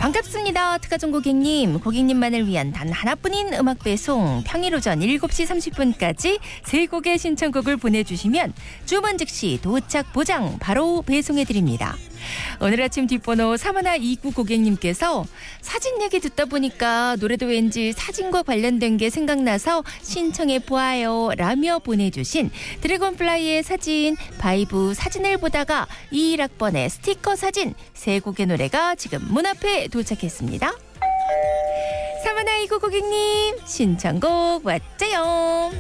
반갑습니다. 특가종 고객님. 고객님만을 위한 단 하나뿐인 음악 배송. 평일 오전 7시 30분까지 세 곡의 신청곡을 보내주시면 주문 즉시 도착 보장 바로 배송해드립니다. 오늘 아침 뒷번호 3129 고객님께서 사진 얘기 듣다 보니까 노래도 왠지 사진과 관련된 게 생각나서 신청해 보아요 라며 보내주신 드래곤플라이의 사진, 바이브 사진을 보다가 21학번의 스티커 사진 세 곡의 노래가 지금 문 앞에 도착했습니다. 3129 고객님 신청곡 왔죠요.